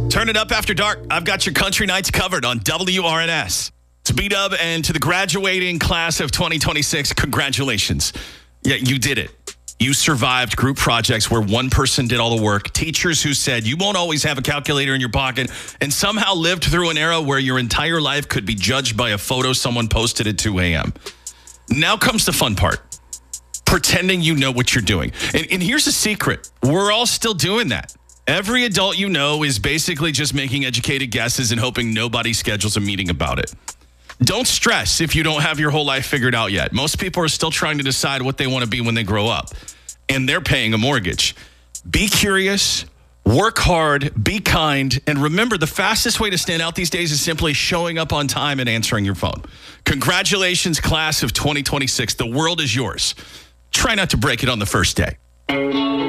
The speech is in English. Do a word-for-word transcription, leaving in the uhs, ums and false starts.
Turn it up after dark. I've got your country nights covered on W R N S. To B-Dub and to the graduating class of twenty twenty-six, congratulations. Yeah, you did it. You survived group projects where one person did all the work, teachers who said you won't always have a calculator in your pocket, and somehow lived through an era where your entire life could be judged by a photo someone posted at two a.m. Now comes the fun part. Pretending you know what you're doing. And, and here's a secret. We're all still doing that. Every adult you know is basically just making educated guesses and hoping nobody schedules a meeting about it. Don't stress if you don't have your whole life figured out yet. Most people are still trying to decide what they want to be when they grow up, and they're paying a mortgage. Be curious, work hard, be kind, and remember the fastest way to stand out these days is simply showing up on time and answering your phone. Congratulations, class of twenty twenty-six. The world is yours. Try not to break it on the first day.